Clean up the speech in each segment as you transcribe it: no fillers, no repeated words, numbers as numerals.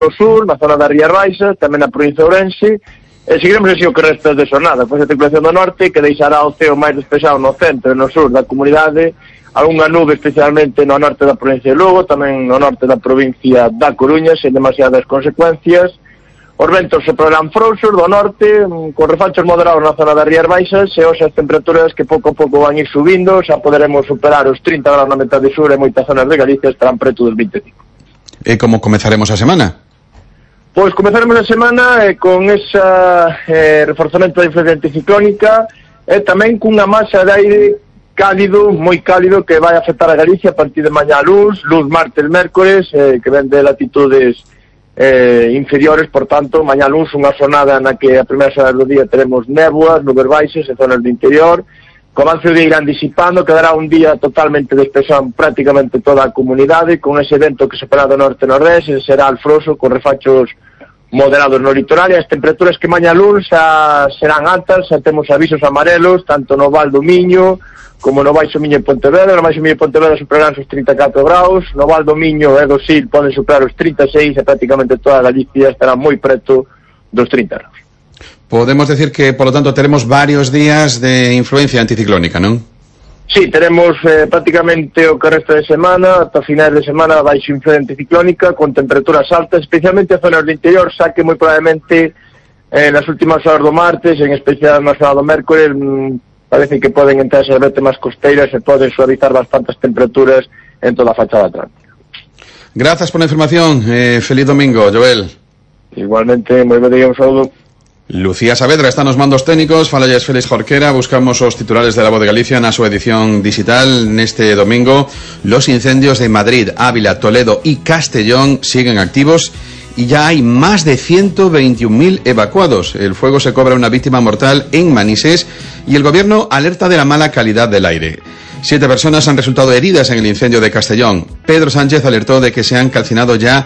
no sur, na zona da Rías Baixas, tamén na provincia de Ourense, e seguiremos así o que resta de xornada, con esa circulación do norte, que deixará o ceo máis despexado no centro e no sur da comunidade, algunha nube especialmente no norte da provincia de Lugo, tamén no norte da provincia da Coruña, sen demasiadas consecuencias. Os ventos soprarán frouxos do norte, con refachos moderados na zona das Rías Baixas, e hoxe as temperaturas que pouco a pouco van ir subindo, xa poderemos superar os 30 graus na metade sur e moitas zonas de Galicia estarán preto dos 25. E como comezaremos a semana? Pois comezaremos a semana con esa reforzamento da influencia anticiclónica e tamén cunha masa de aire cálido, moi cálido, que vai afectar a Galicia a partir de mañá luz martes, mércores, que ven de latitudes inferiores, por tanto, mañá luz, unha xornada na que a primeira xornada do día teremos néboas, nubes baixas en zonas do interior, co avance do día irán disipando, quedará un día totalmente despexado en prácticamente toda a comunidade, con ese vento que se fará do norte-nordeste, será alfroso, con refachos moderados no litoral, e as temperaturas que mañá luz serán altas, xa temos avisos amarelos, tanto no Val do Miño, como no Baixo Miño e Pontevedra. No Baixo Miño e Pontevedra superarán os 34 graus, no Val do Miño e do Sil poden superar os 36 e prácticamente toda a Galicia estará moi preto dos 30 graus. Podemos decir que, por lo tanto, tenemos varios días de influencia anticiclónica, non? Sí, tenemos prácticamente o que resta de semana, ata finais de semana baixo influencia anticiclónica, con temperaturas altas, especialmente en zonas do interior, xa que moi probablemente nas últimas horas do martes, en especial na zona do mércores, parece que poden entrar as vertemas costeiras e poden suavizar bastantes temperaturas en toda a fachada atlántica. Gracias por la información. Feliz domingo, Joel. Igualmente, moi ben día, un saúdo. Lucía Saavedra está nos mandos técnicos, falalles Félix Jorquera, buscamos os titulares de La Voz de Galicia na súa edición digital neste domingo. Los incendios de Madrid, Ávila, Toledo y Castellón siguen activos y ya hay más de 121.000 evacuados. El fuego se cobra una víctima mortal en Manises y el gobierno alerta de la mala calidad del aire. 7 personas han resultado heridas en el incendio de Castellón. Pedro Sánchez alertó de que se han calcinado ya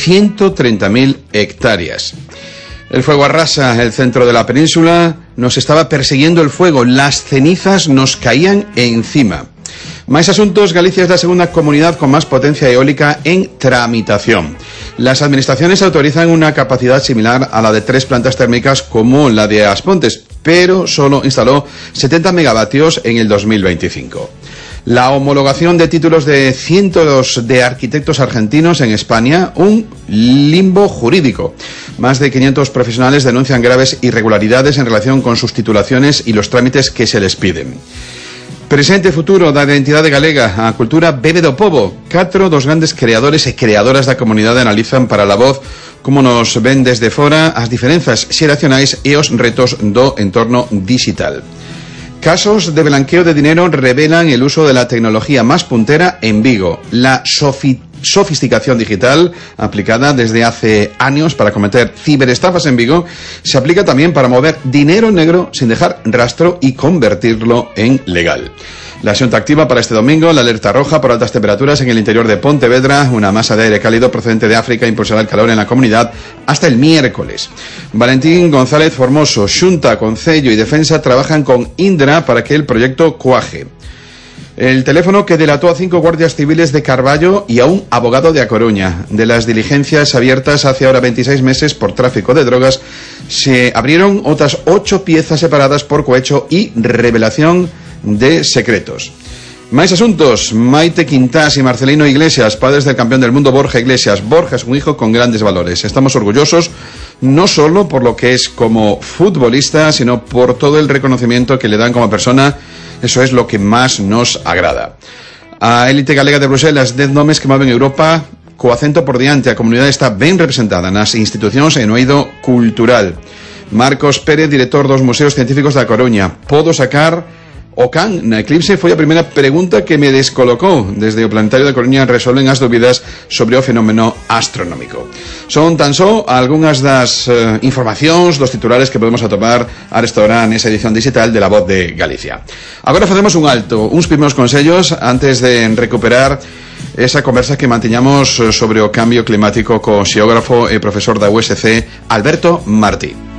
130.000 hectáreas. El fuego arrasa el centro de la península, nos estaba persiguiendo el fuego, las cenizas nos caían encima. Más asuntos, Galicia es la segunda comunidad con más potencia eólica en tramitación. Las administraciones autorizan una capacidad similar a la de 3 plantas térmicas como la de Aspontes, pero solo instaló 70 megavatios en el 2025. La homologación de títulos de cientos de arquitectos argentinos en España, un limbo jurídico. Más de 500 profesionales denuncian graves irregularidades en relación con sus titulaciones y los trámites que se les piden. Presente e futuro da identidade galega, a cultura bebe do pobo. 4 dos grandes creadores e creadoras da comunidade analizan para La Voz como nos ven desde fora as diferenzas xeracionais e os retos do entorno digital. Casos de blanqueo de dinero revelan el uso de la tecnología más puntera en Vigo. La sofisticación digital, aplicada desde hace años para cometer ciberestafas en Vigo, se aplica también para mover dinero negro sin dejar rastro y convertirlo en legal. La Xunta activa para este domingo la alerta roja por altas temperaturas en el interior de Pontevedra. Una masa de aire cálido procedente de África impulsará el calor en la comunidad hasta el miércoles. Valentín González Formoso, Xunta, Concello y Defensa trabajan con Indra para que el proyecto cuaje. El teléfono que delató a 5 guardias civiles de Carballo y a un abogado de A Coruña. De las diligencias abiertas hace ahora 26 meses por tráfico de drogas, se abrieron otras 8 piezas separadas por cohecho y revelación de secretos. Más asuntos. Maite Quintás y Marcelino Iglesias, padres del campeón del mundo Borja Iglesias. Borja es un hijo con grandes valores. Estamos orgullosos no solo por lo que es como futbolista, sino por todo el reconocimiento que le dan como persona. Eso es lo que más nos agrada. A élite galega de Bruselas, 10 nomes que moven Europa co acento por diante. A comunidade está ben representada nas institucións e no eido cultural. Marcos Pérez, director dos Museos Científicos da Coruña. Podo sacar o can na eclipse? Foi a primeira pregunta que me descolocou. Desde o Planetario da Coruña resolven as dúbidas sobre o fenómeno astronómico. Son tan só algunhas das informacións, dos titulares que podemos atopar a restaurar nesa edición digital de La Voz de Galicia. Agora facemos un alto, uns primeiros consellos antes de recuperar esa conversa que mantiñamos sobre o cambio climático co xeógrafo e profesor da USC Alberto Martí.